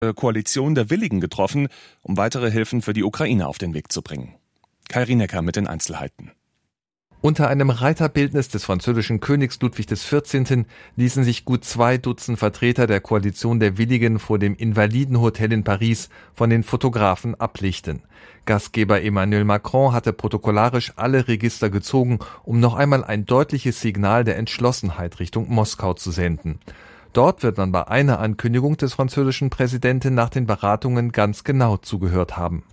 Koalition der Willigen getroffen, um weitere Hilfen für die Ukraine auf den Weg zu bringen. Kai Rienecker mit den Einzelheiten. Unter einem Reiterbildnis des französischen Königs Ludwig XIV. Ließen sich gut 2 Dutzend Vertreter der Koalition der Willigen vor dem Invalidenhotel in Paris von den Fotografen ablichten. Gastgeber Emmanuel Macron hatte protokollarisch alle Register gezogen, um noch einmal ein deutliches Signal der Entschlossenheit Richtung Moskau zu senden. Dort wird man bei einer Ankündigung des französischen Präsidenten nach den Beratungen ganz genau zugehört haben.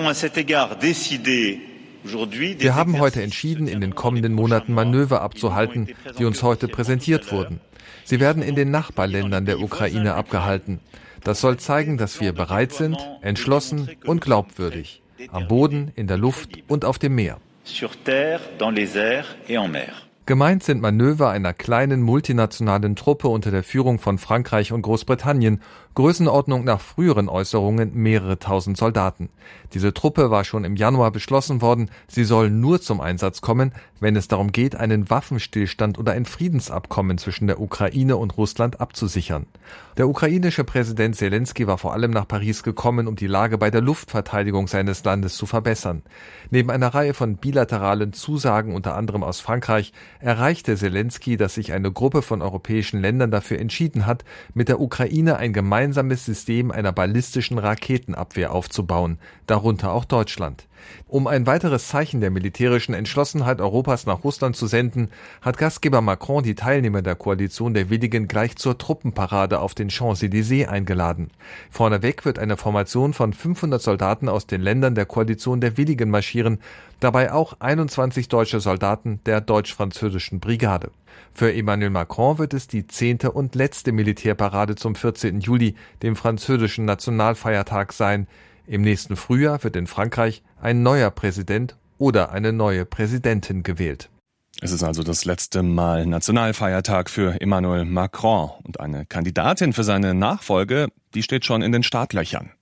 Wir haben heute entschieden, in den kommenden Monaten Manöver abzuhalten, die uns heute präsentiert wurden. Sie werden in den Nachbarländern der Ukraine abgehalten. Das soll zeigen, dass wir bereit sind, entschlossen und glaubwürdig. Am Boden, in der Luft und auf dem Meer. Gemeint sind Manöver einer kleinen multinationalen Truppe unter der Führung von Frankreich und Großbritannien, Größenordnung nach früheren Äußerungen mehrere tausend Soldaten. Diese Truppe war schon im Januar beschlossen worden, sie soll nur zum Einsatz kommen, wenn es darum geht, einen Waffenstillstand oder ein Friedensabkommen zwischen der Ukraine und Russland abzusichern. Der ukrainische Präsident Selenskyj war vor allem nach Paris gekommen, um die Lage bei der Luftverteidigung seines Landes zu verbessern. Neben einer Reihe von bilateralen Zusagen, unter anderem aus Frankreich, erreichte Selenskyj, dass sich eine Gruppe von europäischen Ländern dafür entschieden hat, mit der Ukraine ein gemeinsames System einer ballistischen Raketenabwehr aufzubauen, darunter auch Deutschland. Um ein weiteres Zeichen der militärischen Entschlossenheit Europas nach Russland zu senden, hat Gastgeber Macron die Teilnehmer der Koalition der Willigen gleich zur Truppenparade auf den Champs-Élysées eingeladen. Vorneweg wird eine Formation von 500 Soldaten aus den Ländern der Koalition der Willigen marschieren, dabei auch 21 deutsche Soldaten der deutsch-französischen Brigade. Für Emmanuel Macron wird es die 10. und letzte Militärparade zum 14. Juli, dem französischen Nationalfeiertag, sein. Im nächsten Frühjahr wird in Frankreich ein neuer Präsident oder eine neue Präsidentin gewählt. Es ist also das letzte Mal Nationalfeiertag für Emmanuel Macron. Und eine Kandidatin für seine Nachfolge, die steht schon in den Startlöchern.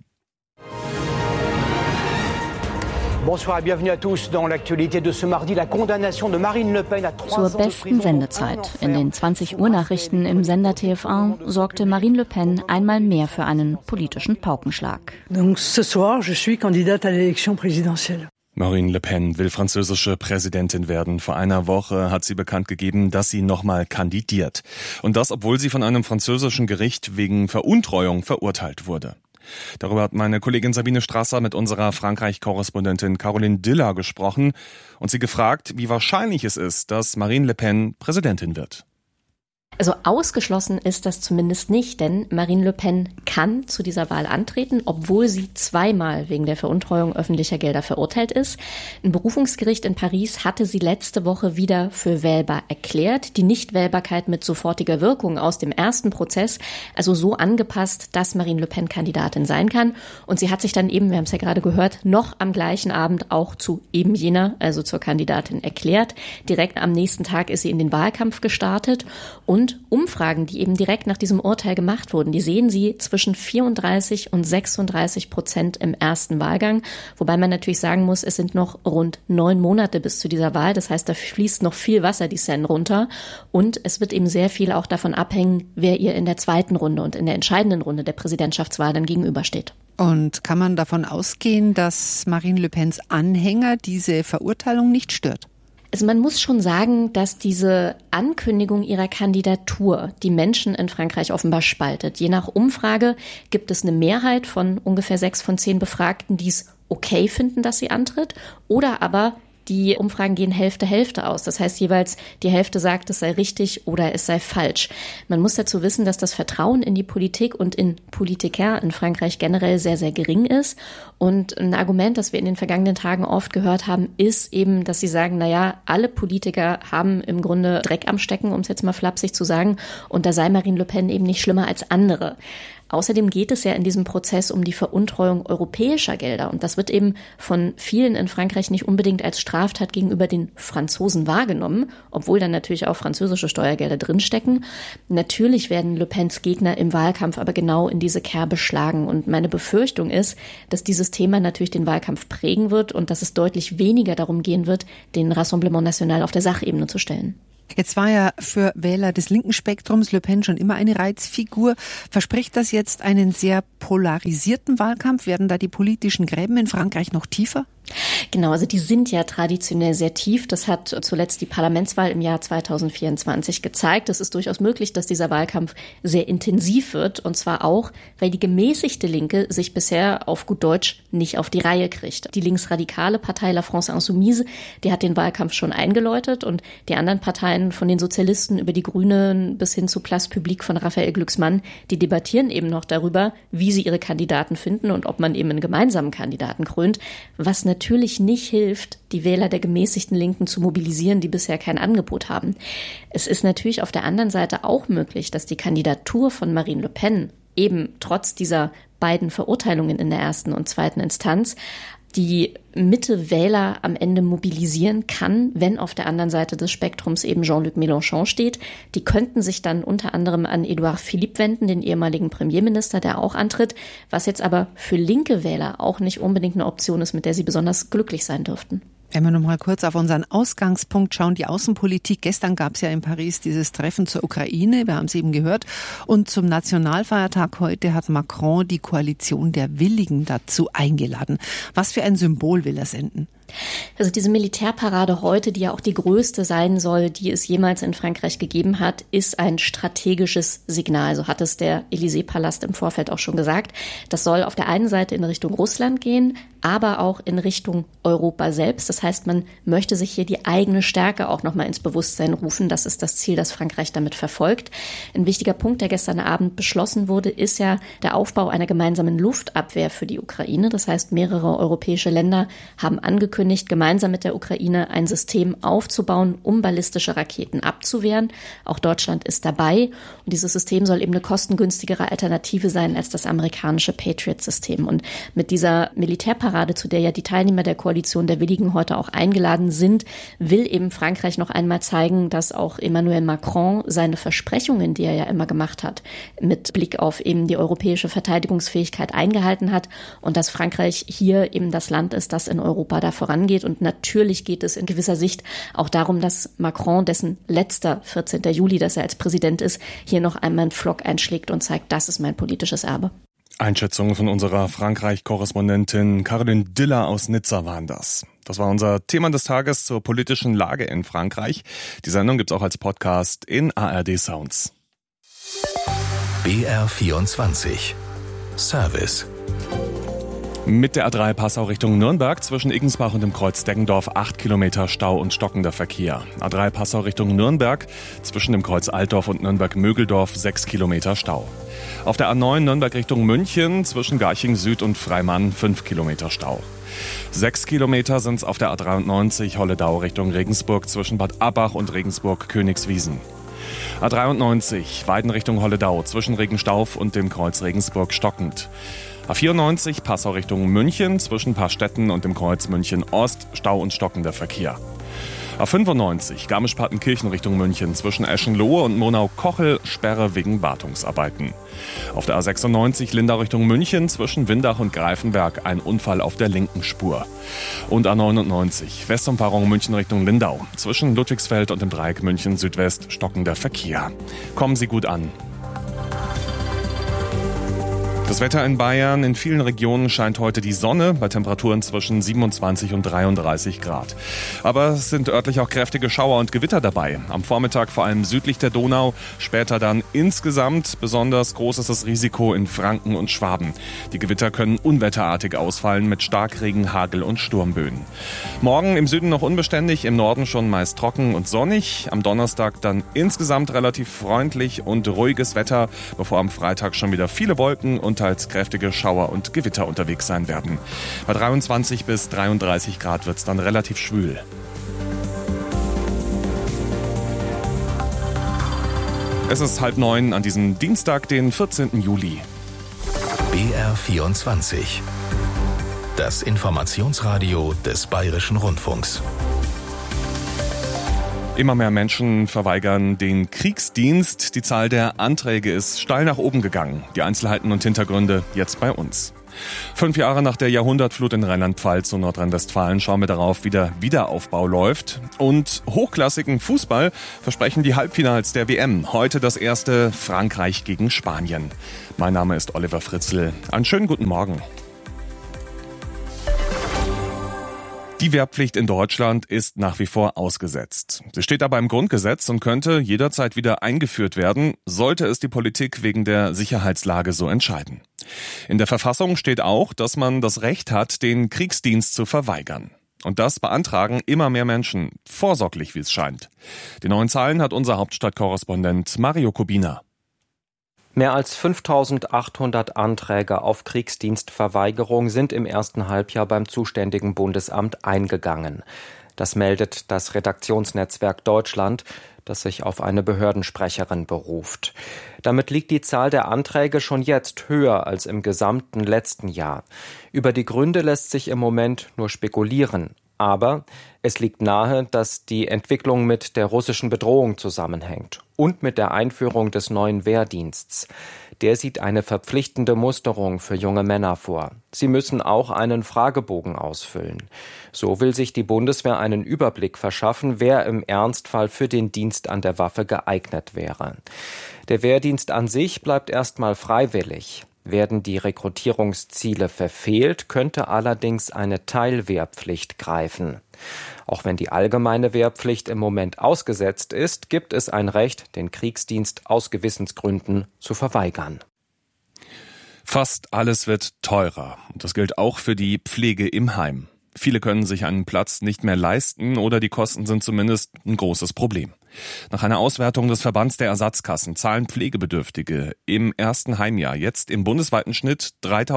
Bonsoir et bienvenue à tous dans l'actualité de ce mardi, la condamnation de Marine Le Pen à 3 ans de Zur besten Sendezeit. In den 20 Uhr Nachrichten im Sender TF1 sorgte Marine Le Pen einmal mehr für einen politischen Paukenschlag. Donc ce soir, je suis candidate à l'élection présidentielle. Marine Le Pen will französische Präsidentin werden. Vor einer Woche hat sie bekannt gegeben, dass sie nochmal kandidiert. Und das, obwohl sie von einem französischen Gericht wegen Veruntreuung verurteilt wurde. Darüber hat meine Kollegin Sabine Strasser mit unserer Frankreich-Korrespondentin Caroline Diller gesprochen und sie gefragt, wie wahrscheinlich es ist, dass Marine Le Pen Präsidentin wird. Also ausgeschlossen ist das zumindest nicht, denn Marine Le Pen kann zu dieser Wahl antreten, obwohl sie zweimal wegen der Veruntreuung öffentlicher Gelder verurteilt ist. Ein Berufungsgericht in Paris hatte sie letzte Woche wieder für wählbar erklärt. Die Nichtwählbarkeit mit sofortiger Wirkung aus dem ersten Prozess, also so angepasst, dass Marine Le Pen Kandidatin sein kann. Und sie hat sich dann eben, wir haben es ja gerade gehört, noch am gleichen Abend auch zu eben jener, also zur Kandidatin erklärt. Direkt am nächsten Tag ist sie in den Wahlkampf gestartet und Umfragen, die eben direkt nach diesem Urteil gemacht wurden, die sehen sie zwischen 34% und 36% im ersten Wahlgang. Wobei man natürlich sagen muss, es sind noch rund 9 Monate bis zu dieser Wahl. Das heißt, da fließt noch viel Wasser die Seine runter. Und es wird eben sehr viel auch davon abhängen, wer ihr in der zweiten Runde und in der entscheidenden Runde der Präsidentschaftswahl dann gegenübersteht. Und kann man davon ausgehen, dass Marine Le Pens Anhänger diese Verurteilung nicht stört? Also man muss schon sagen, dass diese Ankündigung ihrer Kandidatur die Menschen in Frankreich offenbar spaltet. Je nach Umfrage gibt es eine Mehrheit von ungefähr 6 von 10 Befragten, die es okay finden, dass sie antritt, oder aber die Umfragen gehen Hälfte aus. Das heißt jeweils, die Hälfte sagt, es sei richtig oder es sei falsch. Man muss dazu wissen, dass das Vertrauen in die Politik und in Politiker in Frankreich generell sehr, sehr gering ist. Und ein Argument, das wir in den vergangenen Tagen oft gehört haben, ist eben, dass sie sagen, naja, alle Politiker haben im Grunde Dreck am Stecken, um es jetzt mal flapsig zu sagen. Und da sei Marine Le Pen eben nicht schlimmer als andere. Außerdem geht es ja in diesem Prozess um die Veruntreuung europäischer Gelder. Und das wird eben von vielen in Frankreich nicht unbedingt als Straftat gegenüber den Franzosen wahrgenommen, obwohl dann natürlich auch französische Steuergelder drinstecken. Natürlich werden Le Pens Gegner im Wahlkampf aber genau in diese Kerbe schlagen. Und meine Befürchtung ist, dass dieses Thema natürlich den Wahlkampf prägen wird und dass es deutlich weniger darum gehen wird, den Rassemblement National auf der Sachebene zu stellen. Jetzt war ja für Wähler des linken Spektrums Le Pen schon immer eine Reizfigur. Verspricht das jetzt einen sehr polarisierten Wahlkampf? Werden da die politischen Gräben in Frankreich noch tiefer? Genau, also die sind ja traditionell sehr tief. Das hat zuletzt die Parlamentswahl im Jahr 2024 gezeigt. Es ist durchaus möglich, dass dieser Wahlkampf sehr intensiv wird. Und zwar auch, weil die gemäßigte Linke sich bisher auf gut Deutsch nicht auf die Reihe kriegt. Die linksradikale Partei La France Insoumise, die hat den Wahlkampf schon eingeläutet. Und die anderen Parteien, von den Sozialisten über die Grünen bis hin zu Place Publique von Raphael Glucksmann, die debattieren eben noch darüber, wie sie ihre Kandidaten finden und ob man eben einen gemeinsamen Kandidaten krönt, was natürlich nicht hilft, die Wähler der gemäßigten Linken zu mobilisieren, die bisher kein Angebot haben. Es ist natürlich auf der anderen Seite auch möglich, dass die Kandidatur von Marine Le Pen eben trotz dieser beiden Verurteilungen in der ersten und zweiten Instanz die Mitte-Wähler am Ende mobilisieren kann, wenn auf der anderen Seite des Spektrums eben Jean-Luc Mélenchon steht. Die könnten sich dann unter anderem an Édouard Philippe wenden, den ehemaligen Premierminister, der auch antritt, was jetzt aber für linke Wähler auch nicht unbedingt eine Option ist, mit der sie besonders glücklich sein dürften. Wenn wir noch mal kurz auf unseren Ausgangspunkt schauen, die Außenpolitik. Gestern gab es ja in Paris dieses Treffen zur Ukraine, wir haben es eben gehört. Und zum Nationalfeiertag heute hat Macron die Koalition der Willigen dazu eingeladen. Was für ein Symbol will er senden? Also diese Militärparade heute, die ja auch die größte sein soll, die es jemals in Frankreich gegeben hat, ist ein strategisches Signal. So hat es der Élysée-Palast im Vorfeld auch schon gesagt. Das soll auf der einen Seite in Richtung Russland gehen, aber auch in Richtung Europa selbst. Das heißt, man möchte sich hier die eigene Stärke auch nochmal ins Bewusstsein rufen. Das ist das Ziel, das Frankreich damit verfolgt. Ein wichtiger Punkt, der gestern Abend beschlossen wurde, ist ja der Aufbau einer gemeinsamen Luftabwehr für die Ukraine. Das heißt, mehrere europäische Länder haben angekündigt, gemeinsam mit der Ukraine ein System aufzubauen, um ballistische Raketen abzuwehren. Auch Deutschland ist dabei. Und dieses System soll eben eine kostengünstigere Alternative sein als das amerikanische Patriot-System. Und mit dieser Militärparade, zu der ja die Teilnehmer der Koalition der Willigen heute auch eingeladen sind, will eben Frankreich noch einmal zeigen, dass auch Emmanuel Macron seine Versprechungen, die er ja immer gemacht hat, mit Blick auf eben die europäische Verteidigungsfähigkeit eingehalten hat und dass Frankreich hier eben das Land ist, das in Europa da vorangeht. Und natürlich geht es in gewisser Sicht auch darum, dass Macron, dessen letzter 14. Juli, dass er als Präsident ist, hier noch einmal einen Pflock einschlägt und zeigt, das ist mein politisches Erbe. Einschätzungen von unserer Frankreich-Korrespondentin Caroline Diller aus Nizza waren das. Das war unser Thema des Tages zur politischen Lage in Frankreich. Die Sendung gibt's auch als Podcast in ARD Sounds. BR24 Service. Mit der A3 Passau Richtung Nürnberg zwischen Iggensbach und dem Kreuz Deggendorf 8 Kilometer Stau und stockender Verkehr. A3 Passau Richtung Nürnberg zwischen dem Kreuz Altdorf und Nürnberg-Mögeldorf 6 Kilometer Stau. Auf der A9 Nürnberg Richtung München zwischen Garching Süd und Freimann 5 Kilometer Stau. 6 Kilometer sind es auf der A93 Holledau Richtung Regensburg zwischen Bad Abbach und Regensburg-Königswiesen. A93 Weiden Richtung Holledau zwischen Regenstauf und dem Kreuz Regensburg stockend. A94 Passau Richtung München zwischen Paarstetten und dem Kreuz München Ost Stau und stockender Verkehr. A95 Garmisch-Partenkirchen Richtung München zwischen Eschenlohe und Monau-Kochel Sperre wegen Wartungsarbeiten. Auf der A96 Lindau Richtung München zwischen Windach und Greifenberg ein Unfall auf der linken Spur. Und A99 Westumfahrung München Richtung Lindau zwischen Ludwigsfeld und dem Dreieck München Südwest stockender Verkehr. Kommen Sie gut an. Das Wetter in Bayern. In vielen Regionen scheint heute die Sonne bei Temperaturen zwischen 27 und 33 Grad. Aber es sind örtlich auch kräftige Schauer und Gewitter dabei. Am Vormittag vor allem südlich der Donau, später dann insgesamt. Besonders groß ist das Risiko in Franken und Schwaben. Die Gewitter können unwetterartig ausfallen mit Starkregen, Hagel und Sturmböen. Morgen im Süden noch unbeständig, im Norden schon meist trocken und sonnig. Am Donnerstag dann insgesamt relativ freundlich und ruhiges Wetter, bevor am Freitag schon wieder viele Wolken und teils kräftige Schauer und Gewitter unterwegs sein werden. Bei 23 bis 33 Grad wird es dann relativ schwül. Es ist 8:30 an diesem Dienstag, den 14. Juli. BR24. Das Informationsradio des Bayerischen Rundfunks. Immer mehr Menschen verweigern den Kriegsdienst. Die Zahl der Anträge ist steil nach oben gegangen. Die Einzelheiten und Hintergründe jetzt bei uns. 5 Jahre nach der Jahrhundertflut in Rheinland-Pfalz und Nordrhein-Westfalen schauen wir darauf, wie der Wiederaufbau läuft. Und hochklassigen Fußball versprechen die Halbfinals der WM. Heute das erste Frankreich gegen Spanien. Mein Name ist Oliver Fritzl. Einen schönen guten Morgen. Die Wehrpflicht in Deutschland ist nach wie vor ausgesetzt. Sie steht aber im Grundgesetz und könnte jederzeit wieder eingeführt werden, sollte es die Politik wegen der Sicherheitslage so entscheiden. In der Verfassung steht auch, dass man das Recht hat, den Kriegsdienst zu verweigern. Und das beantragen immer mehr Menschen, vorsorglich wie es scheint. Die neuen Zahlen hat unser Hauptstadtkorrespondent Mario Kubina. Mehr als 5.800 Anträge auf Kriegsdienstverweigerung sind im ersten Halbjahr beim zuständigen Bundesamt eingegangen. Das meldet das Redaktionsnetzwerk Deutschland, das sich auf eine Behördensprecherin beruft. Damit liegt die Zahl der Anträge schon jetzt höher als im gesamten letzten Jahr. Über die Gründe lässt sich im Moment nur spekulieren. Aber es liegt nahe, dass die Entwicklung mit der russischen Bedrohung zusammenhängt und mit der Einführung des neuen Wehrdienstes. Der sieht eine verpflichtende Musterung für junge Männer vor. Sie müssen auch einen Fragebogen ausfüllen. So will sich die Bundeswehr einen Überblick verschaffen, wer im Ernstfall für den Dienst an der Waffe geeignet wäre. Der Wehrdienst an sich bleibt erstmal freiwillig. Werden die Rekrutierungsziele verfehlt, könnte allerdings eine Teilwehrpflicht greifen. Auch wenn die allgemeine Wehrpflicht im Moment ausgesetzt ist, gibt es ein Recht, den Kriegsdienst aus Gewissensgründen zu verweigern. Fast alles wird teurer. Und das gilt auch für die Pflege im Heim. Viele können sich einen Platz nicht mehr leisten oder die Kosten sind zumindest ein großes Problem. Nach einer Auswertung des Verbands der Ersatzkassen zahlen Pflegebedürftige im ersten Heimjahr jetzt im bundesweiten Schnitt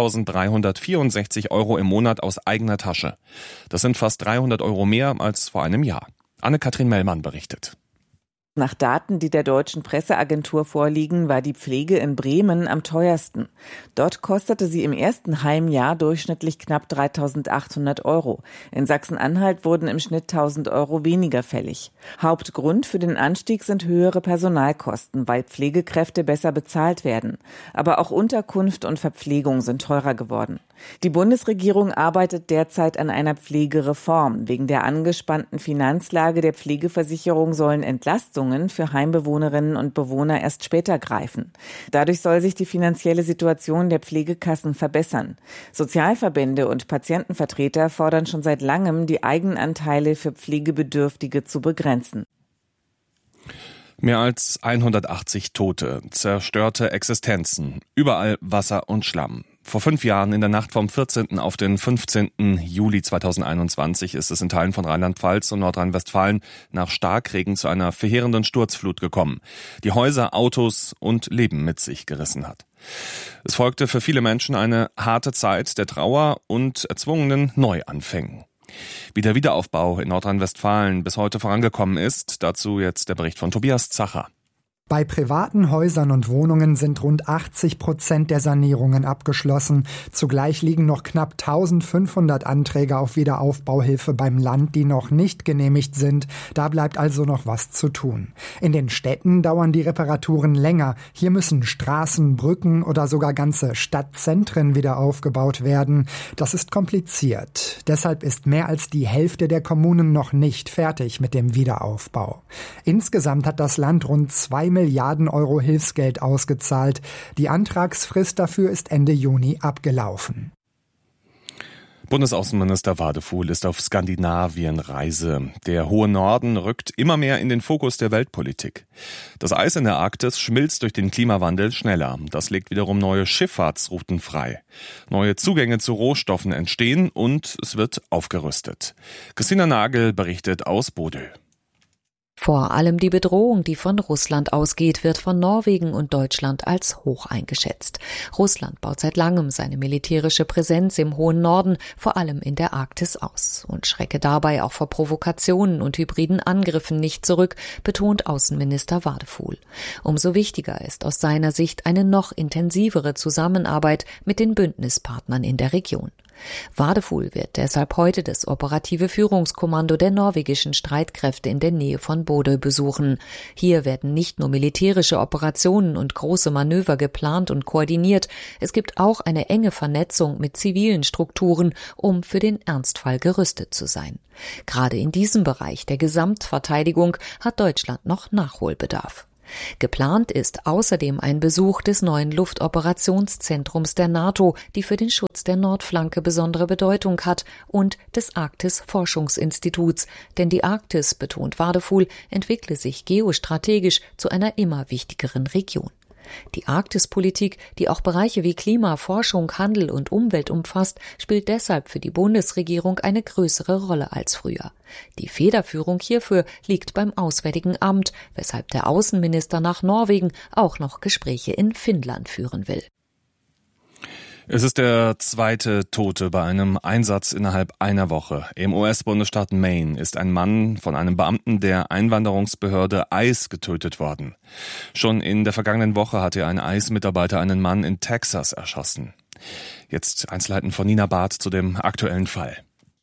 3.364 € im Monat aus eigener Tasche. Das sind fast 300 € mehr als vor einem Jahr. Anne-Kathrin Mellmann berichtet. Nach Daten, die der deutschen Presseagentur vorliegen, war die Pflege in Bremen am teuersten. Dort kostete sie im ersten Heimjahr durchschnittlich knapp 3.800 €. In Sachsen-Anhalt wurden im Schnitt 1.000 € weniger fällig. Hauptgrund für den Anstieg sind höhere Personalkosten, weil Pflegekräfte besser bezahlt werden. Aber auch Unterkunft und Verpflegung sind teurer geworden. Die Bundesregierung arbeitet derzeit an einer Pflegereform. Wegen der angespannten Finanzlage der Pflegeversicherung sollen Entlastungen für Heimbewohnerinnen und Bewohner erst später greifen. Dadurch soll sich die finanzielle Situation der Pflegekassen verbessern. Sozialverbände und Patientenvertreter fordern schon seit langem, die Eigenanteile für Pflegebedürftige zu begrenzen. Mehr als 180 Tote, zerstörte Existenzen, überall Wasser und Schlamm. Vor 5 Jahren, in der Nacht vom 14. auf den 15. Juli 2021, ist es in Teilen von Rheinland-Pfalz und Nordrhein-Westfalen nach Starkregen zu einer verheerenden Sturzflut gekommen, die Häuser, Autos und Leben mit sich gerissen hat. Es folgte für viele Menschen eine harte Zeit der Trauer und erzwungenen Neuanfängen. Wie der Wiederaufbau in Nordrhein-Westfalen bis heute vorangekommen ist, dazu jetzt der Bericht von Tobias Zacher. Bei privaten Häusern und Wohnungen sind rund 80% der Sanierungen abgeschlossen. Zugleich liegen noch knapp 1.500 Anträge auf Wiederaufbauhilfe beim Land, die noch nicht genehmigt sind. Da bleibt also noch was zu tun. In den Städten dauern die Reparaturen länger. Hier müssen Straßen, Brücken oder sogar ganze Stadtzentren wieder aufgebaut werden. Das ist kompliziert. Deshalb ist mehr als die Hälfte der Kommunen noch nicht fertig mit dem Wiederaufbau. Insgesamt hat das Land rund 2 Milliarden € Hilfsgeld ausgezahlt. Die Antragsfrist dafür ist Ende Juni abgelaufen. Bundesaußenminister Wadefuhl ist auf Skandinavien-Reise. Der hohe Norden rückt immer mehr in den Fokus der Weltpolitik. Das Eis in der Arktis schmilzt durch den Klimawandel schneller. Das legt wiederum neue Schifffahrtsrouten frei. Neue Zugänge zu Rohstoffen entstehen und es wird aufgerüstet. Christina Nagel berichtet aus Bodø. Vor allem die Bedrohung, die von Russland ausgeht, wird von Norwegen und Deutschland als hoch eingeschätzt. Russland baut seit langem seine militärische Präsenz im hohen Norden, vor allem in der Arktis, aus und schrecke dabei auch vor Provokationen und hybriden Angriffen nicht zurück, betont Außenminister Wadefuhl. Umso wichtiger ist aus seiner Sicht eine noch intensivere Zusammenarbeit mit den Bündnispartnern in der Region. Wadefuhl wird deshalb heute das operative Führungskommando der norwegischen Streitkräfte in der Nähe von Bodø besuchen. Hier werden nicht nur militärische Operationen und große Manöver geplant und koordiniert, es gibt auch eine enge Vernetzung mit zivilen Strukturen, um für den Ernstfall gerüstet zu sein. Gerade in diesem Bereich der Gesamtverteidigung hat Deutschland noch Nachholbedarf. Geplant ist außerdem ein Besuch des neuen Luftoperationszentrums der NATO, die für den Schutz der Nordflanke besondere Bedeutung hat, und des Arktis-Forschungsinstituts. Denn die Arktis, betont Wadefuhl, entwickle sich geostrategisch zu einer immer wichtigeren Region. Die Arktispolitik, die auch Bereiche wie Klima, Forschung, Handel und Umwelt umfasst, spielt deshalb für die Bundesregierung eine größere Rolle als früher. Die Federführung hierfür liegt beim Auswärtigen Amt, weshalb der Außenminister nach Norwegen auch noch Gespräche in Finnland führen will. Es ist der zweite Tote bei einem Einsatz innerhalb einer Woche. Im US-Bundesstaat Maine ist ein Mann von einem Beamten der Einwanderungsbehörde ICE getötet worden. Schon in der vergangenen Woche hatte ein ICE-Mitarbeiter einen Mann in Texas erschossen. Jetzt Einzelheiten von Nina Barth zu dem aktuellen Fall.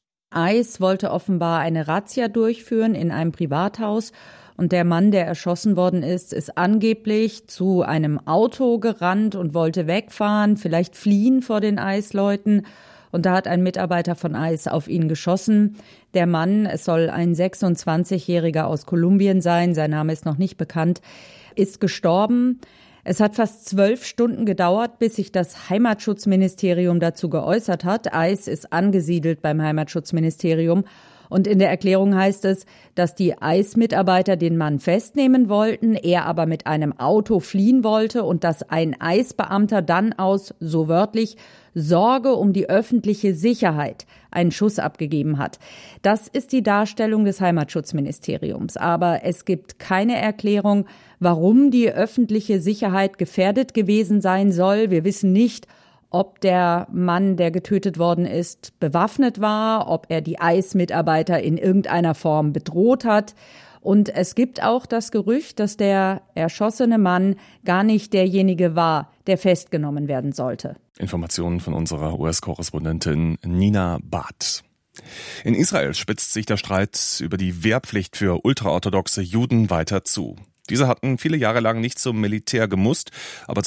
ICE wollte offenbar eine Razzia durchführen in einem Privathaus. Und der Mann, der erschossen worden ist angeblich zu einem Auto gerannt und wollte wegfahren, vielleicht fliehen vor den ICE-Leuten. Und da hat ein Mitarbeiter von ICE auf ihn geschossen. Der Mann, es soll ein 26-Jähriger aus Kolumbien sein, sein Name ist noch nicht bekannt, ist gestorben. Es hat fast 12 Stunden gedauert, bis sich das Heimatschutzministerium dazu geäußert hat. ICE ist angesiedelt beim Heimatschutzministerium. Und in der Erklärung heißt es, dass die ICE-Mitarbeiter den Mann festnehmen wollten, er aber mit einem Auto fliehen wollte und dass ein ICE-Beamter dann aus, so wörtlich, Sorge um die öffentliche Sicherheit einen Schuss abgegeben hat. Das ist die Darstellung des Heimatschutzministeriums. Aber es gibt keine Erklärung, warum die öffentliche Sicherheit gefährdet gewesen sein soll. Wir wissen nicht, ob der Mann, der getötet worden ist, bewaffnet war, ob er die ICE-Mitarbeiter in irgendeiner Form bedroht hat. Und es gibt auch das Gerücht, dass der erschossene Mann gar nicht derjenige war, der festgenommen werden sollte. Informationen von unserer US-Korrespondentin Nina Barth. In Israel spitzt sich der Streit über die Wehrpflicht für ultraorthodoxe Juden weiter zu. Diese hatten viele Jahre lang nicht zum Militär gemusst, aber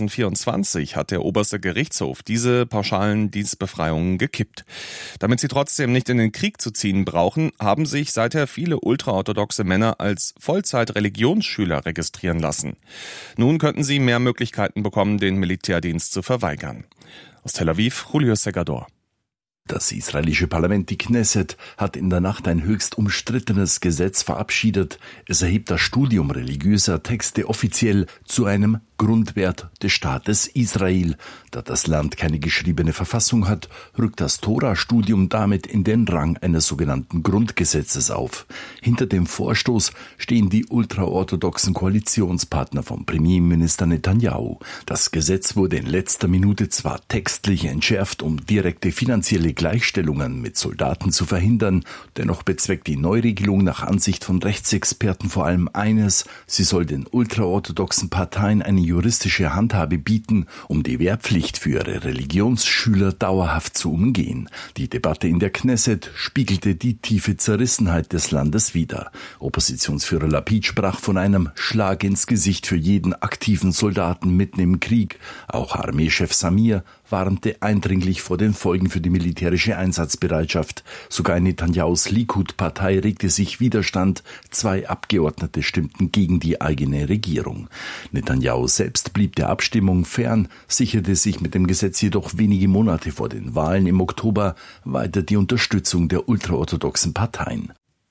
2024 hat der oberste Gerichtshof diese pauschalen Dienstbefreiungen gekippt. Damit sie trotzdem nicht in den Krieg zu ziehen brauchen, haben sich seither viele ultraorthodoxe Männer als Vollzeit-Religionsschüler registrieren lassen. Nun könnten sie mehr Möglichkeiten bekommen, den Militärdienst zu verweigern. Aus Tel Aviv, Julio Segador. Das israelische Parlament, die Knesset, hat in der Nacht ein höchst umstrittenes Gesetz verabschiedet. Es erhebt das Studium religiöser Texte offiziell zu einem Grundwert des Staates Israel. Da das Land keine geschriebene Verfassung hat, rückt das Tora-Studium damit in den Rang eines sogenannten Grundgesetzes auf. Hinter dem Vorstoß stehen die ultraorthodoxen Koalitionspartner von Premierminister Netanyahu. Das Gesetz wurde in letzter Minute zwar textlich entschärft, um direkte finanzielle Gleichstellungen mit Soldaten zu verhindern, dennoch bezweckt die Neuregelung nach Ansicht von Rechtsexperten vor allem eines: Sie soll den ultraorthodoxen Parteien eine juristische Handhabe bieten, um die Wehrpflicht für ihre Religionsschüler dauerhaft zu umgehen. Die Debatte in der Knesset spiegelte die tiefe Zerrissenheit des Landes wider. Oppositionsführer Lapid sprach von einem Schlag ins Gesicht für jeden aktiven Soldaten mitten im Krieg. Auch Armeechef Samir warnte eindringlich vor den Folgen für die militärische Einsatzbereitschaft. Sogar in Netanyahus Likud-Partei regte sich Widerstand. 2 Abgeordnete stimmten gegen die eigene Regierung. Netanyahu selbst blieb der Abstimmung fern, sicherte sich mit dem Gesetz jedoch wenige Monate vor den Wahlen im Oktober weiter die Unterstützung der ultraorthodoxen Parteien.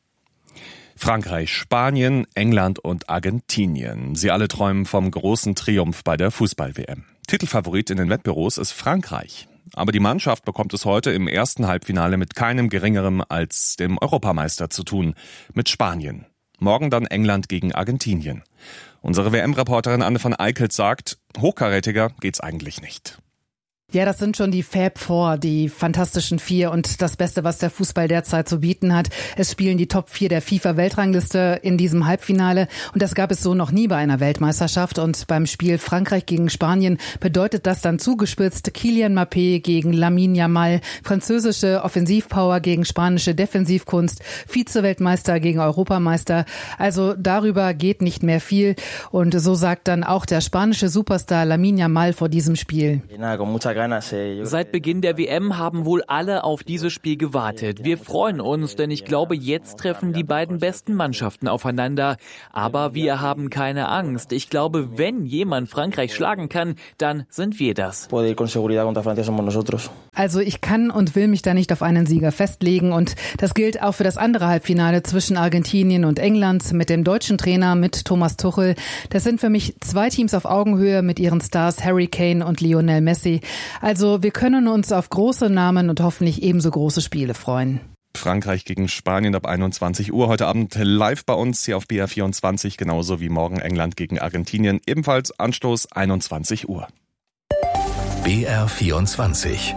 Frankreich, Spanien, England und Argentinien. Sie alle träumen vom großen Triumph bei der Fußball-WM. Titelfavorit in den Wettbüros ist Frankreich. Aber die Mannschaft bekommt es heute im ersten Halbfinale mit keinem Geringerem als dem Europameister zu tun, mit Spanien. Morgen dann England gegen Argentinien. Unsere WM-Reporterin Anne von Eickelt sagt, hochkarätiger geht's eigentlich nicht. Ja, das sind schon die Fab Four, die Fantastischen Vier und das Beste, was der Fußball derzeit zu bieten hat. Es spielen die Top 4 der FIFA-Weltrangliste in diesem Halbfinale und das gab es so noch nie bei einer Weltmeisterschaft. Und beim Spiel Frankreich gegen Spanien bedeutet das dann zugespitzt Kylian Mbappé gegen Lamine Yamal, französische Offensivpower gegen spanische Defensivkunst, Vize-Weltmeister gegen Europameister. Also darüber geht nicht mehr viel und so sagt dann auch der spanische Superstar Lamine Yamal vor diesem Spiel. Seit Beginn der WM haben wohl alle auf dieses Spiel gewartet. Wir freuen uns, denn ich glaube, jetzt treffen die beiden besten Mannschaften aufeinander. Aber wir haben keine Angst. Ich glaube, wenn jemand Frankreich schlagen kann, dann sind wir das. Also ich kann und will mich da nicht auf einen Sieger festlegen und das gilt auch für das andere Halbfinale zwischen Argentinien und England mit dem deutschen Trainer, mit Thomas Tuchel. Das sind für mich zwei Teams auf Augenhöhe mit ihren Stars Harry Kane und Lionel Messi. Also wir können uns auf große Namen und hoffentlich ebenso große Spiele freuen. Frankreich gegen Spanien ab 21 Uhr. Heute Abend live bei uns hier auf BR24, genauso wie morgen England gegen Argentinien. Ebenfalls Anstoß 21 Uhr. BR24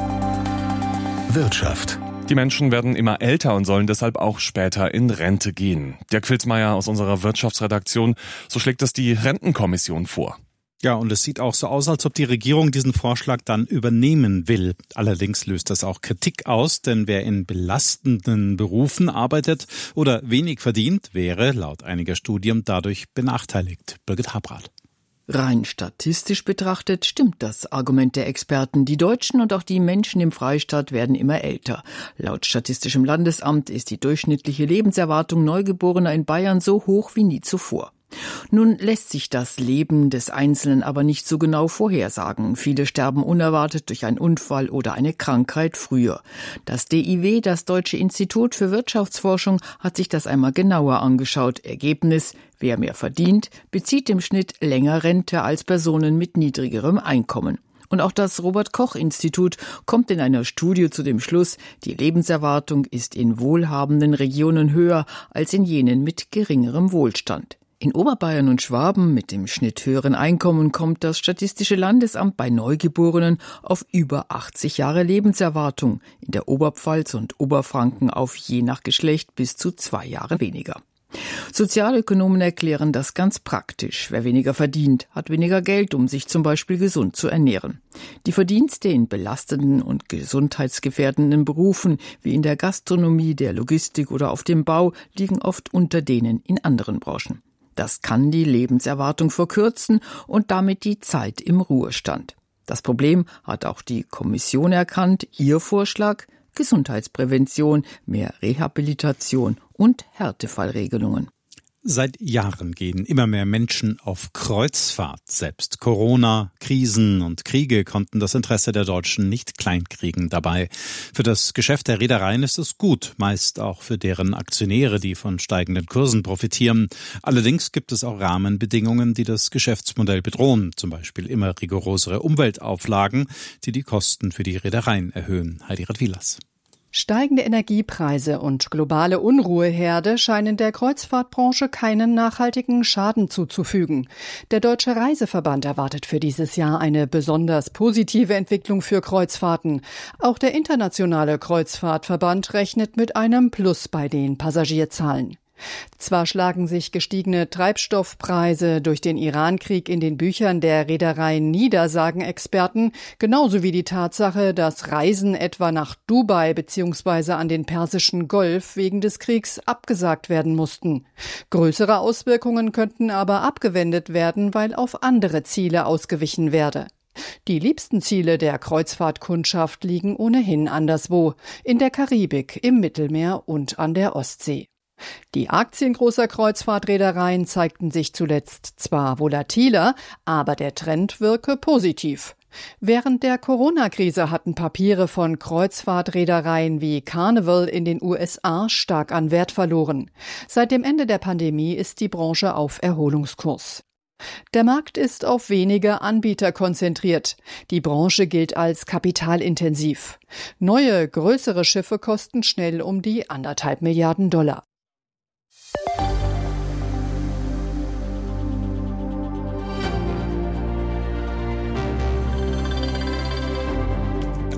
Wirtschaft. Die Menschen werden immer älter und sollen deshalb auch später in Rente gehen. Dirk Filzmeier aus unserer Wirtschaftsredaktion, so schlägt es die Rentenkommission vor. Ja, und es sieht auch so aus, als ob die Regierung diesen Vorschlag dann übernehmen will. Allerdings löst das auch Kritik aus, denn wer in belastenden Berufen arbeitet oder wenig verdient, wäre laut einiger Studien dadurch benachteiligt. Birgit Habrath. Rein statistisch betrachtet stimmt das Argument der Experten. Die Deutschen und auch die Menschen im Freistaat werden immer älter. Laut Statistischem Landesamt ist die durchschnittliche Lebenserwartung Neugeborener in Bayern so hoch wie nie zuvor. Nun lässt sich das Leben des Einzelnen aber nicht so genau vorhersagen. Viele sterben unerwartet durch einen Unfall oder eine Krankheit früher. Das DIW, das Deutsche Institut für Wirtschaftsforschung, hat sich das einmal genauer angeschaut. Ergebnis: Wer mehr verdient, bezieht im Schnitt länger Rente als Personen mit niedrigerem Einkommen. Und auch das Robert-Koch-Institut kommt in einer Studie zu dem Schluss, die Lebenserwartung ist in wohlhabenden Regionen höher als in jenen mit geringerem Wohlstand. In Oberbayern und Schwaben mit dem Schnitt höheren Einkommen kommt das Statistische Landesamt bei Neugeborenen auf über 80 Jahre Lebenserwartung, in der Oberpfalz und Oberfranken auf je nach Geschlecht bis zu 2 Jahre weniger. Sozialökonomen erklären das ganz praktisch. Wer weniger verdient, hat weniger Geld, um sich zum Beispiel gesund zu ernähren. Die Verdienste in belastenden und gesundheitsgefährdenden Berufen wie in der Gastronomie, der Logistik oder auf dem Bau liegen oft unter denen in anderen Branchen. Das kann die Lebenserwartung verkürzen und damit die Zeit im Ruhestand. Das Problem hat auch die Kommission erkannt. Ihr Vorschlag: Gesundheitsprävention, mehr Rehabilitation und Härtefallregelungen. Seit Jahren gehen immer mehr Menschen auf Kreuzfahrt. Selbst Corona, Krisen und Kriege konnten das Interesse der Deutschen nicht kleinkriegen dabei. Für das Geschäft der Reedereien ist es gut, meist auch für deren Aktionäre, die von steigenden Kursen profitieren. Allerdings gibt es auch Rahmenbedingungen, die das Geschäftsmodell bedrohen. Zum Beispiel immer rigorosere Umweltauflagen, die die Kosten für die Reedereien erhöhen. Heidi Radwilas. Steigende Energiepreise und globale Unruheherde scheinen der Kreuzfahrtbranche keinen nachhaltigen Schaden zuzufügen. Der Deutsche Reiseverband erwartet für dieses Jahr eine besonders positive Entwicklung für Kreuzfahrten. Auch der Internationale Kreuzfahrtverband rechnet mit einem Plus bei den Passagierzahlen. Zwar schlagen sich gestiegene Treibstoffpreise durch den Irankrieg in den Büchern der Reedereien nieder, sagen Experten, genauso wie die Tatsache, dass Reisen etwa nach Dubai bzw. an den Persischen Golf wegen des Kriegs abgesagt werden mussten. Größere Auswirkungen könnten aber abgewendet werden, weil auf andere Ziele ausgewichen werde. Die liebsten Ziele der Kreuzfahrtkundschaft liegen ohnehin anderswo, in der Karibik, im Mittelmeer und an der Ostsee. Die Aktien großer Kreuzfahrtreedereien zeigten sich zuletzt zwar volatiler, aber der Trend wirke positiv. Während der Corona-Krise hatten Papiere von Kreuzfahrtreedereien wie Carnival in den USA stark an Wert verloren. Seit dem Ende der Pandemie ist die Branche auf Erholungskurs. Der Markt ist auf wenige Anbieter konzentriert. Die Branche gilt als kapitalintensiv. Neue, größere Schiffe kosten schnell um die $1,5 Milliarden.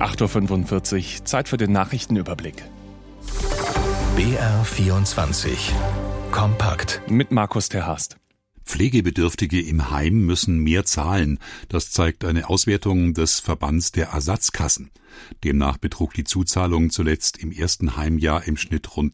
8.45 Uhr, Zeit für den Nachrichtenüberblick. BR24 kompakt Mit Markus Terhast. Pflegebedürftige im Heim müssen mehr zahlen. Das zeigt eine Auswertung des Verbands der Ersatzkassen. Demnach betrug die Zuzahlung zuletzt im ersten Heimjahr im Schnitt rund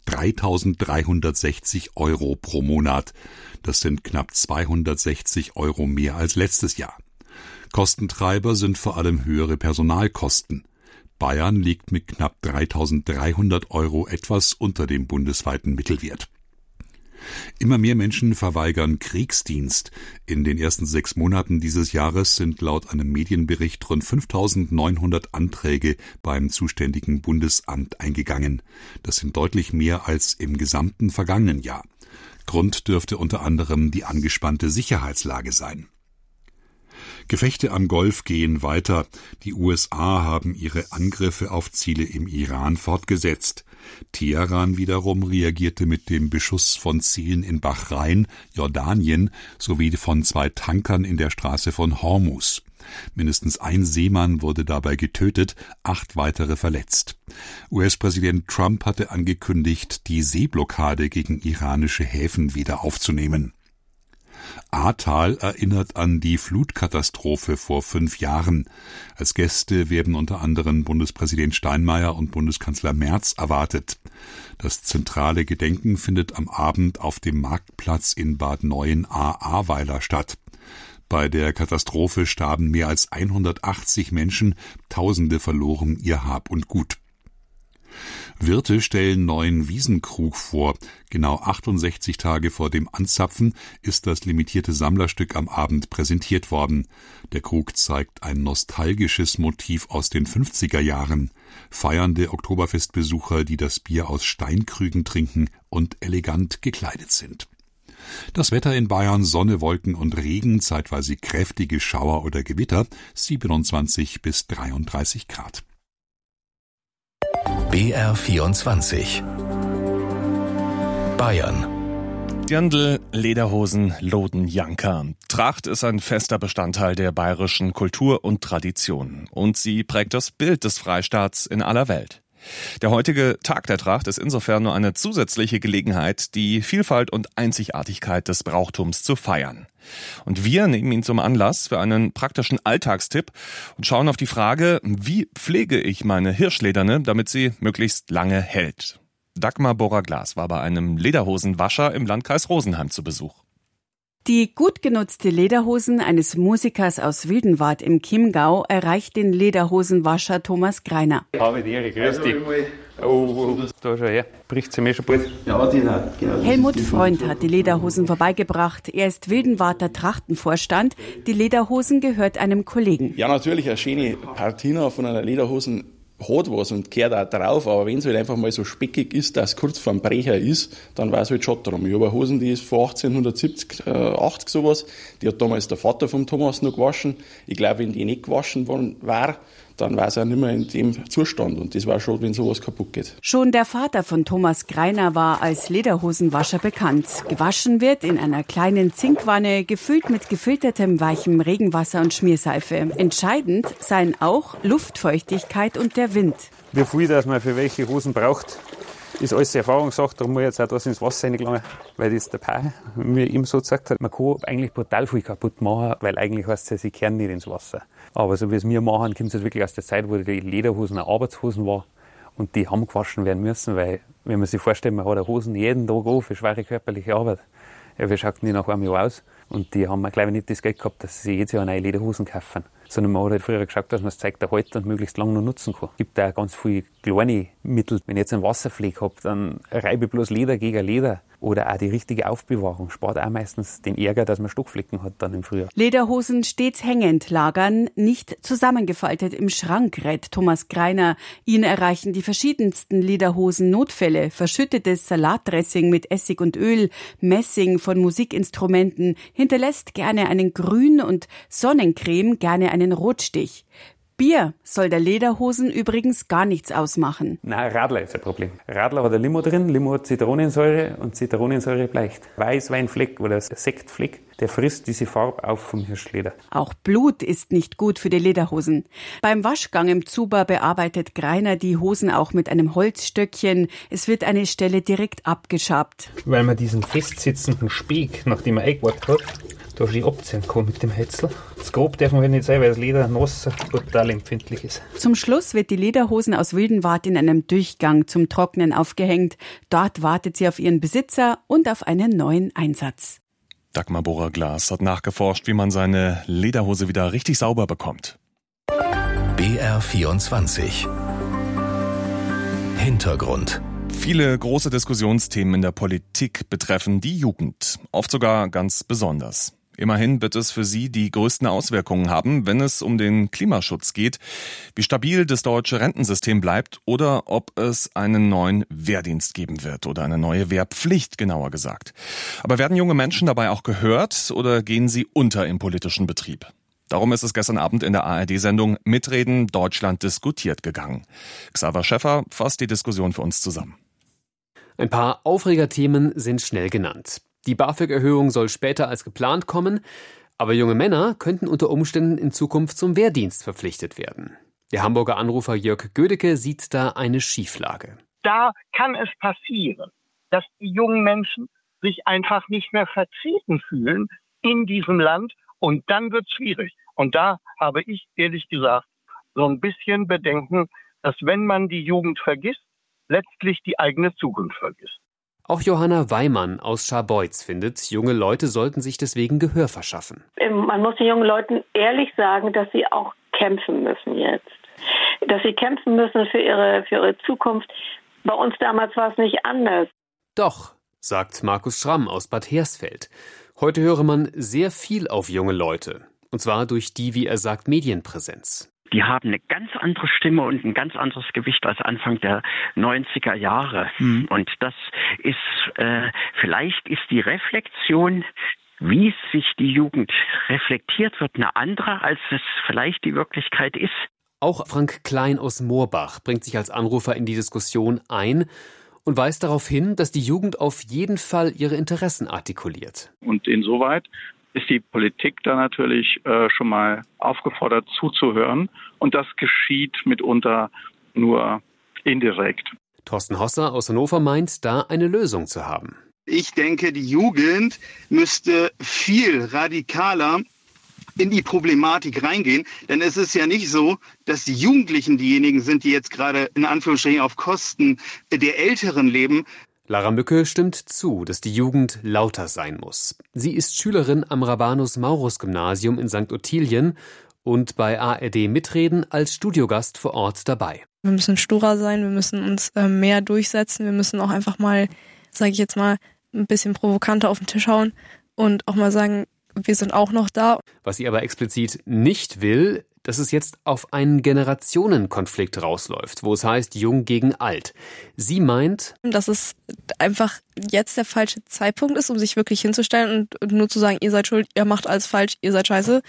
3.360 € pro Monat. Das sind knapp 260 € mehr als letztes Jahr. Kostentreiber sind vor allem höhere Personalkosten. Bayern liegt mit knapp 3.300 € etwas unter dem bundesweiten Mittelwert. Immer mehr Menschen verweigern Kriegsdienst. In den ersten 6 Monaten dieses Jahres sind laut einem Medienbericht rund 5.900 Anträge beim zuständigen Bundesamt eingegangen. Das sind deutlich mehr als im gesamten vergangenen Jahr. Grund dürfte unter anderem die angespannte Sicherheitslage sein. Gefechte am Golf gehen weiter. Die USA haben ihre Angriffe auf Ziele im Iran fortgesetzt. Teheran wiederum reagierte mit dem Beschuss von Zielen in Bahrain, Jordanien sowie von 2 Tankern in der Straße von Hormuz. Mindestens ein Seemann wurde dabei getötet, 8 weitere verletzt. US-Präsident Trump hatte angekündigt, die Seeblockade gegen iranische Häfen wieder aufzunehmen. Ahrtal erinnert an die Flutkatastrophe vor 5 Jahren. Als Gäste werden unter anderem Bundespräsident Steinmeier und Bundeskanzler Merz erwartet. Das zentrale Gedenken findet am Abend auf dem Marktplatz in Bad Neuenahr-Ahrweiler statt. Bei der Katastrophe starben mehr als 180 Menschen, Tausende verloren ihr Hab und Gut. Wirte stellen neuen Wiesenkrug vor. Genau 68 Tage vor dem Anzapfen ist das limitierte Sammlerstück am Abend präsentiert worden. Der Krug zeigt ein nostalgisches Motiv aus den 50er Jahren. Feiernde Oktoberfestbesucher, die das Bier aus Steinkrügen trinken und elegant gekleidet sind. Das Wetter in Bayern: Sonne, Wolken und Regen, zeitweise kräftige Schauer oder Gewitter, 27 bis 33 Grad. BR24 Bayern. Dirndl, Lederhosen, Loden, Janker. Tracht ist ein fester Bestandteil der bayerischen Kultur und Tradition. Und sie prägt das Bild des Freistaats in aller Welt. Der heutige Tag der Tracht ist insofern nur eine zusätzliche Gelegenheit, die Vielfalt und Einzigartigkeit des Brauchtums zu feiern. Und wir nehmen ihn zum Anlass für einen praktischen Alltagstipp und schauen auf die Frage, wie pflege ich meine Hirschlederne, damit sie möglichst lange hält. Dagmar Borrer-Glas war bei einem Lederhosenwascher im Landkreis Rosenheim zu Besuch. Die gut genutzte Lederhosen eines Musikers aus Wildenwart im Chiemgau erreicht den Lederhosenwascher Thomas Greiner. Habe die Ehre, grüß dich. Oh, da schau her, bricht sie mir schon bald. Ja, genau. Helmut Freund hat die Lederhosen vorbeigebracht. Er ist Wildenwarter Trachtenvorstand. Die Lederhosen gehört einem Kollegen. Ja, natürlich, eine schöne Patina von einer Lederhosen hat was und gehört auch drauf, aber wenn es halt einfach mal so speckig ist, dass es kurz vorm Brecher ist, dann war es halt schon drum. Ich habe eine Hosen, die ist von 1870, 80 sowas, die hat damals der Vater vom Thomas noch gewaschen. Ich glaube, wenn die nicht gewaschen worden war, dann war es auch nicht mehr in dem Zustand. Und das war schon, wenn sowas kaputt geht. Schon der Vater von Thomas Greiner war als Lederhosenwascher bekannt. Gewaschen wird in einer kleinen Zinkwanne, gefüllt mit gefiltertem weichem Regenwasser und Schmierseife. Entscheidend seien auch Luftfeuchtigkeit und der Wind. Wie viel das man für welche Hosen braucht, ist alles Erfahrungssache. Darum muss ich jetzt auch das ins Wasser reingelangen, weil das der Pai mir eben so gesagt hat. Man kann eigentlich brutal viel kaputt machen, weil eigentlich heißt es, sie kehren nicht ins Wasser. Aber so wie es wir machen, kommt es halt wirklich aus der Zeit, wo die Lederhosen auch Arbeitshosen waren. Und die haben gewaschen werden müssen, weil, wenn man sich vorstellt, man hat eine Hosen jeden Tag an für schwere körperliche Arbeit. Ja, wie schaut die nach einem Jahr aus? Und die haben, glaube ich, nicht das Geld gehabt, dass sie jedes Jahr neue Lederhosen kaufen. Sondern man hat halt früher geschaut, dass man das Zeug erhalten und möglichst lange noch nutzen kann. Es gibt auch ganz viele kleine Mittel. Wenn ich jetzt einen Wasserfleck habe, dann reibe ich bloß Leder gegen Leder. Oder auch die richtige Aufbewahrung spart auch meistens den Ärger, dass man Stockflecken hat dann im Frühjahr. Lederhosen stets hängend lagern, nicht zusammengefaltet im Schrank, rät Thomas Greiner. Ihn erreichen die verschiedensten Lederhosen-Notfälle. Verschüttetes Salatdressing mit Essig und Öl, Messing von Musikinstrumenten, hinterlässt gerne einen Grün- und Sonnencreme gerne einen Rotstich. Bier soll der Lederhosen übrigens gar nichts ausmachen. Nein, Radler ist ein Problem. Radler hat ein Limo drin, Limo hat Zitronensäure und Zitronensäure bleicht. Weißweinfleck oder Sektfleck, der frisst diese Farbe auf vom Hirschleder. Auch Blut ist nicht gut für die Lederhosen. Beim Waschgang im Zuber bearbeitet Greiner die Hosen auch mit einem Holzstöckchen. Es wird eine Stelle direkt abgeschabt. Weil man diesen festsitzenden Speck, nachdem man eingewartet hat, da schön abziehen kann mit dem Häcksel. Das Grob darf man halt nicht sein, weil das Leder nass total empfindlich ist. Zum Schluss wird die Lederhosen aus Wildenwart in einem Durchgang zum Trocknen aufgehängt. Dort wartet sie auf ihren Besitzer und auf einen neuen Einsatz. Dagmar Bohrer-Glas hat nachgeforscht, wie man seine Lederhose wieder richtig sauber bekommt. BR24 Hintergrund. Viele große Diskussionsthemen in der Politik betreffen die Jugend, oft sogar ganz besonders. Immerhin wird es für sie die größten Auswirkungen haben, wenn es um den Klimaschutz geht, wie stabil das deutsche Rentensystem bleibt oder ob es einen neuen Wehrdienst geben wird oder eine neue Wehrpflicht, genauer gesagt. Aber werden junge Menschen dabei auch gehört oder gehen sie unter im politischen Betrieb? Darum ist es gestern Abend in der ARD-Sendung Mitreden Deutschland diskutiert gegangen. Xaver Schäffer fasst die Diskussion für uns zusammen. Ein paar Aufregerthemen sind schnell genannt. Die BAföG-Erhöhung soll später als geplant kommen, aber junge Männer könnten unter Umständen in Zukunft zum Wehrdienst verpflichtet werden. Der Hamburger Anrufer Jörg Gödecke sieht da eine Schieflage. Da kann es passieren, dass die jungen Menschen sich einfach nicht mehr vertreten fühlen in diesem Land und dann wird es schwierig. Und da habe ich ehrlich gesagt so ein bisschen Bedenken, dass wenn man die Jugend vergisst, letztlich die eigene Zukunft vergisst. Auch Johanna Weimann aus Scharbeutz findet, junge Leute sollten sich deswegen Gehör verschaffen. Man muss den jungen Leuten ehrlich sagen, dass sie auch kämpfen müssen jetzt. Dass sie kämpfen müssen für ihre Zukunft. Bei uns damals war es nicht anders. Doch, sagt Markus Schramm aus Bad Hersfeld. Heute höre man sehr viel auf junge Leute. Und zwar durch die, wie er sagt, Medienpräsenz. Die haben eine ganz andere Stimme und ein ganz anderes Gewicht als Anfang der 90er Jahre. Und das ist, vielleicht ist die Reflexion, wie sich die Jugend reflektiert wird, eine andere, als es vielleicht die Wirklichkeit ist. Auch Frank Klein aus Moorbach bringt sich als Anrufer in die Diskussion ein und weist darauf hin, dass die Jugend auf jeden Fall ihre Interessen artikuliert. Und insoweit ist die Politik da natürlich schon mal aufgefordert zuzuhören. Und das geschieht mitunter nur indirekt. Thorsten Hosser aus Hannover meint, da eine Lösung zu haben. Ich denke, die Jugend müsste viel radikaler in die Problematik reingehen. Denn es ist ja nicht so, dass die Jugendlichen diejenigen sind, die jetzt gerade in Anführungsstrichen auf Kosten der Älteren leben. Lara Mücke stimmt zu, dass die Jugend lauter sein muss. Sie ist Schülerin am Rabanus-Maurus-Gymnasium in St. Ottilien und bei ARD Mitreden als Studiogast vor Ort dabei. Wir müssen sturer sein, wir müssen uns mehr durchsetzen, wir müssen auch einfach mal, sage ich jetzt mal, ein bisschen provokanter auf den Tisch hauen und auch mal sagen, wir sind auch noch da. Was sie aber explizit nicht will, dass es jetzt auf einen Generationenkonflikt rausläuft, wo es heißt jung gegen alt. Sie meint, dass es einfach jetzt der falsche Zeitpunkt ist, um sich wirklich hinzustellen und nur zu sagen, ihr seid schuld, ihr macht alles falsch, ihr seid scheiße,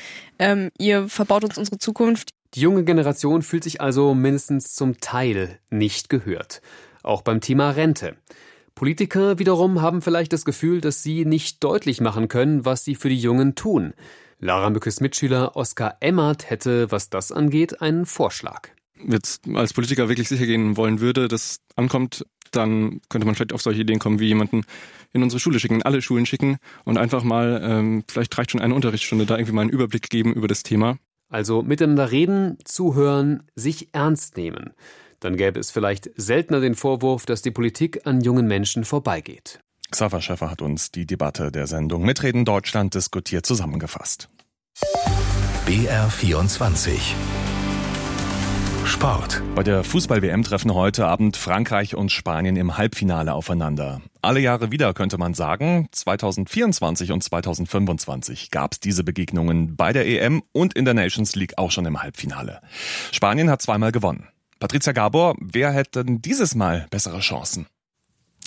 ihr verbaut uns unsere Zukunft. Die junge Generation fühlt sich also mindestens zum Teil nicht gehört. Auch beim Thema Rente. Politiker wiederum haben vielleicht das Gefühl, dass sie nicht deutlich machen können, was sie für die Jungen tun. Lara Mückes Mitschüler Oskar Emmert hätte, was das angeht, einen Vorschlag. Jetzt als Politiker wirklich sicher gehen wollen würde, dass ankommt, dann könnte man vielleicht auf solche Ideen kommen, wie jemanden in unsere Schule schicken, in alle Schulen schicken und einfach mal, vielleicht reicht schon eine Unterrichtsstunde, da irgendwie mal einen Überblick geben über das Thema. Also miteinander reden, zuhören, sich ernst nehmen. Dann gäbe es vielleicht seltener den Vorwurf, dass die Politik an jungen Menschen vorbeigeht. Xaver Schäffer hat uns die Debatte der Sendung Mitreden Deutschland diskutiert zusammengefasst. BR24 Sport. Bei der Fußball-WM treffen heute Abend Frankreich und Spanien im Halbfinale aufeinander. Alle Jahre wieder, könnte man sagen. 2024 und 2025 gab es diese Begegnungen bei der EM und in der Nations League auch schon im Halbfinale. Spanien hat zweimal gewonnen. Patricia Gabor, wer hätte denn dieses Mal bessere Chancen?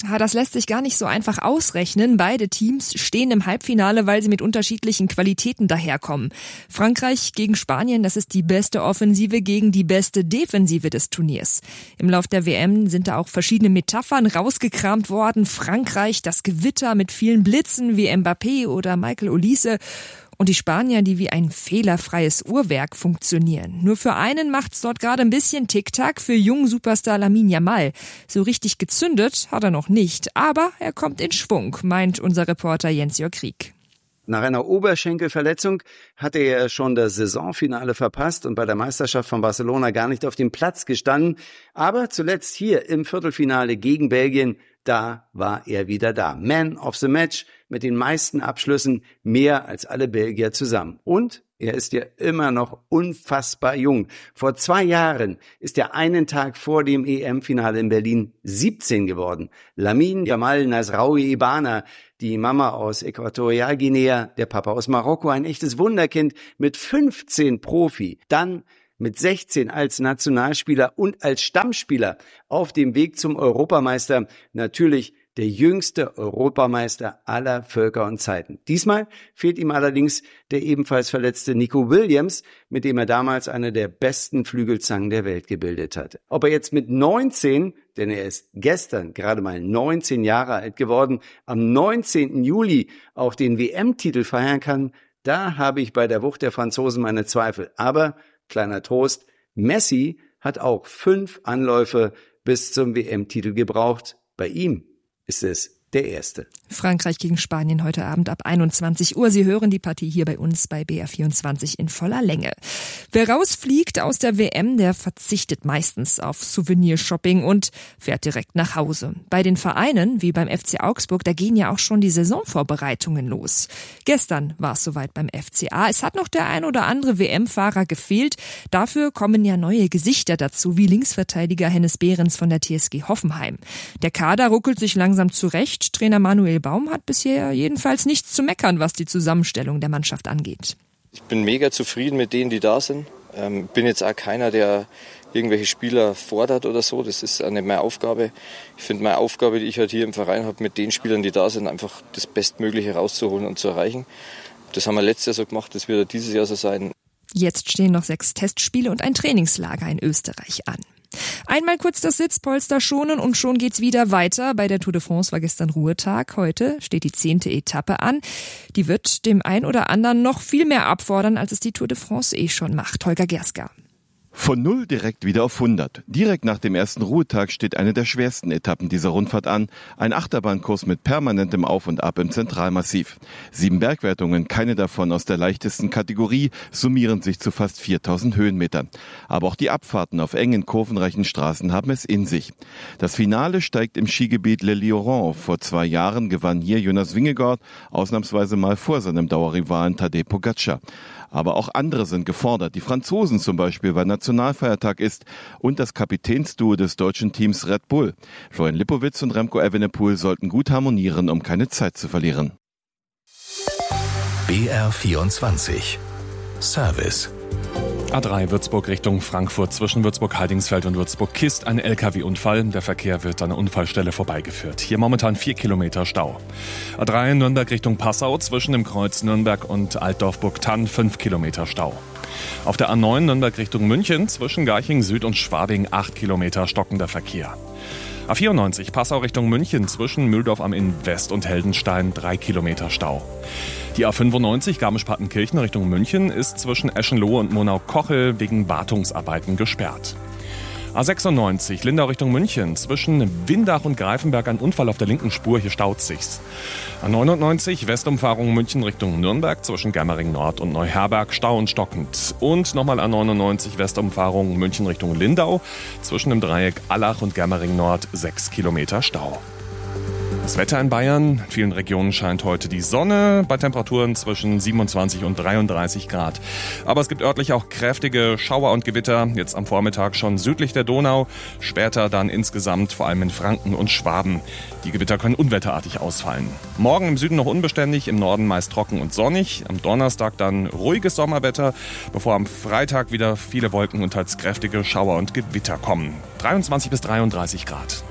Das lässt sich gar nicht so einfach ausrechnen. Beide Teams stehen im Halbfinale, weil sie mit unterschiedlichen Qualitäten daherkommen. Frankreich gegen Spanien, das ist die beste Offensive gegen die beste Defensive des Turniers. Im Lauf der WM sind da auch verschiedene Metaphern rausgekramt worden. Frankreich, das Gewitter mit vielen Blitzen wie Mbappé oder Michael Olise. Und die Spanier, die wie ein fehlerfreies Uhrwerk funktionieren. Nur für einen macht's dort gerade ein bisschen Tick-Tack, für jungen Superstar Lamine Yamal. So richtig gezündet hat er noch nicht, aber er kommt in Schwung, meint unser Reporter Jens-Jörg Krieg. Nach einer Oberschenkelverletzung hatte er schon das Saisonfinale verpasst und bei der Meisterschaft von Barcelona gar nicht auf dem Platz gestanden. Aber zuletzt hier im Viertelfinale gegen Belgien, da war er wieder da. Man of the Match mit den meisten Abschlüssen, mehr als alle Belgier zusammen. Und er ist ja immer noch unfassbar jung. Vor 2 Jahren ist er einen Tag vor dem EM-Finale in Berlin 17 geworden. Lamine Yamal Nasraoui Ibana, die Mama aus Äquatorialguinea, der Papa aus Marokko, ein echtes Wunderkind mit 15 Profi. Dann mit 16 als Nationalspieler und als Stammspieler auf dem Weg zum Europameister. Natürlich der jüngste Europameister aller Völker und Zeiten. Diesmal fehlt ihm allerdings der ebenfalls verletzte Nico Williams, mit dem er damals eine der besten Flügelzangen der Welt gebildet hatte. Ob er jetzt mit 19, denn er ist gestern gerade mal 19 Jahre alt geworden, am 19. Juli auch den WM-Titel feiern kann, da habe ich bei der Wucht der Franzosen meine Zweifel. Aber kleiner Trost, Messi hat auch 5 Anläufe bis zum WM-Titel gebraucht. Bei ihm ist es der erste. Frankreich gegen Spanien heute Abend ab 21 Uhr. Sie hören die Partie hier bei uns bei BR24 in voller Länge. Wer rausfliegt aus der WM, der verzichtet meistens auf Souvenirshopping und fährt direkt nach Hause. Bei den Vereinen, wie beim FC Augsburg, da gehen ja auch schon die Saisonvorbereitungen los. Gestern war es soweit beim FCA. Es hat noch der ein oder andere WM-Fahrer gefehlt. Dafür kommen ja neue Gesichter dazu, wie Linksverteidiger Hennes Behrens von der TSG Hoffenheim. Der Kader ruckelt sich langsam zurecht. Trainer Manuel Baum hat bisher jedenfalls nichts zu meckern, was die Zusammenstellung der Mannschaft angeht. Ich bin mega zufrieden mit denen, die da sind. Bin jetzt auch keiner, der irgendwelche Spieler fordert oder so. Das ist auch nicht meine Aufgabe. Ich finde, meine Aufgabe, die ich halt hier im Verein habe, mit den Spielern, die da sind, einfach das Bestmögliche rauszuholen und zu erreichen. Das haben wir letztes Jahr so gemacht, das wird dieses Jahr so sein. Jetzt stehen noch 6 Testspiele und ein Trainingslager in Österreich an. Einmal kurz das Sitzpolster schonen und schon geht's wieder weiter. Bei der Tour de France war gestern Ruhetag. Heute steht die 10. Etappe an. Die wird dem ein oder anderen noch viel mehr abfordern, als es die Tour de France schon macht. Holger Gerska. Von 0 direkt wieder auf 100. Direkt nach dem ersten Ruhetag steht eine der schwersten Etappen dieser Rundfahrt an. Ein Achterbahnkurs mit permanentem Auf und Ab im Zentralmassiv. 7 Bergwertungen, keine davon aus der leichtesten Kategorie, summieren sich zu fast 4000 Höhenmetern. Aber auch die Abfahrten auf engen, kurvenreichen Straßen haben es in sich. Das Finale steigt im Skigebiet Le Lioran. Vor 2 Jahren gewann hier Jonas Vingegaard, ausnahmsweise mal vor seinem Dauerrivalen Tadej Pogačar. Aber auch andere sind gefordert. Die Franzosen zum Beispiel, weil Nationalfeiertag ist, und das Kapitänsduo des deutschen Teams Red Bull. Florian Lipowitz und Remco Evenepoel sollten gut harmonieren, um keine Zeit zu verlieren. BR24 Service. A3 Würzburg Richtung Frankfurt zwischen Würzburg-Heidingsfeld und Würzburg-Kist ein LKW-Unfall. Der Verkehr wird an der Unfallstelle vorbeigeführt. Hier momentan 4 Kilometer Stau. A3 Nürnberg Richtung Passau zwischen dem Kreuz Nürnberg und Altdorf-Burgthann 5 Kilometer Stau. Auf der A9 Nürnberg Richtung München zwischen Garching Süd und Schwabing 8 Kilometer stockender Verkehr. A94 Passau Richtung München zwischen Mühldorf am Inn West und Heldenstein 3 Kilometer Stau. Die A95 Garmisch-Partenkirchen Richtung München ist zwischen Eschenlohe und Monau-Kochel wegen Wartungsarbeiten gesperrt. A96 Lindau Richtung München zwischen Windach und Greifenberg ein Unfall auf der linken Spur, hier staut sich's. A99 Westumfahrung München Richtung Nürnberg zwischen Germering Nord und Neuherberg Stau und stockend. Und nochmal A99 Westumfahrung München Richtung Lindau zwischen dem Dreieck Allach und Germering Nord 6 Kilometer Stau. Das Wetter in Bayern. In vielen Regionen scheint heute die Sonne bei Temperaturen zwischen 27 und 33 Grad. Aber es gibt örtlich auch kräftige Schauer und Gewitter. Jetzt am Vormittag schon südlich der Donau. Später dann insgesamt vor allem in Franken und Schwaben. Die Gewitter können unwetterartig ausfallen. Morgen im Süden noch unbeständig, im Norden meist trocken und sonnig. Am Donnerstag dann ruhiges Sommerwetter, bevor am Freitag wieder viele Wolken und teils kräftige Schauer und Gewitter kommen. 23 bis 33 Grad.